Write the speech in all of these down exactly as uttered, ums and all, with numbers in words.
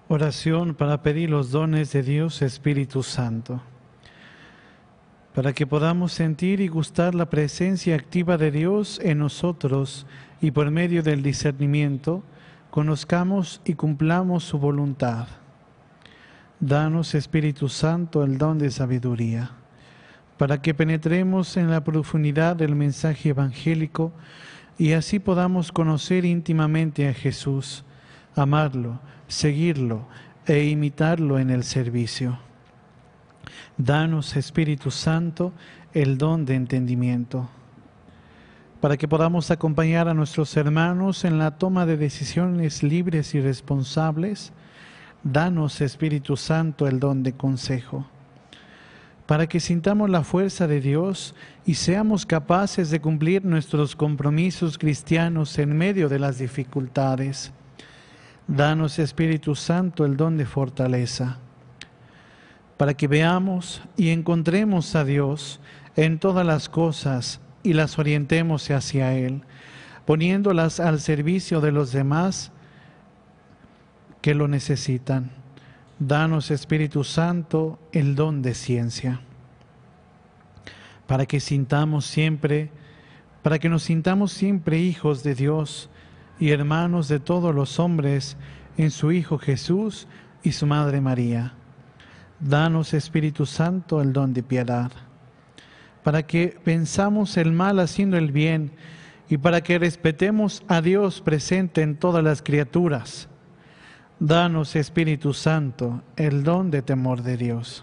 Oración para pedir los dones de Dios Espíritu Santo, para que podamos sentir y gustar la presencia activa de Dios en nosotros y por medio del discernimiento conozcamos y cumplamos su voluntad. Danos, Espíritu Santo, el don de sabiduría, para que penetremos en la profundidad del mensaje evangélico y así podamos conocer íntimamente a Jesús, amarlo, seguirlo e imitarlo en el servicio. Danos, Espíritu Santo, el don de entendimiento, para que podamos acompañar a nuestros hermanos en la toma de decisiones libres y responsables. Danos, Espíritu Santo, el don de consejo, para que sintamos la fuerza de Dios y seamos capaces de cumplir nuestros compromisos cristianos en medio de las dificultades. Danos, Espíritu Santo, el don de fortaleza, para que veamos y encontremos a Dios en todas las cosas y las orientemos hacia Él, poniéndolas al servicio de los demás que lo necesitan. Danos, Espíritu Santo, el don de ciencia, para que sintamos siempre, para que nos sintamos siempre hijos de Dios y hermanos de todos los hombres en su Hijo Jesús y su Madre María. Danos, Espíritu Santo, el don de piedad, para que pensamos el mal haciendo el bien y para que respetemos a Dios presente en todas las criaturas. Danos, Espíritu Santo, el don de temor de Dios.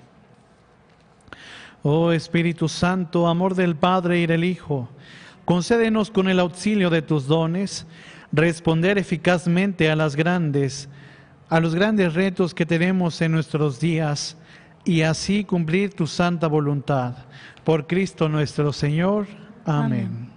Oh Espíritu Santo, amor del Padre y del Hijo, concédenos con el auxilio de tus dones responder eficazmente a las grandes, a los grandes retos que tenemos en nuestros días y así cumplir tu santa voluntad. Por Cristo nuestro Señor. Amén. Amén.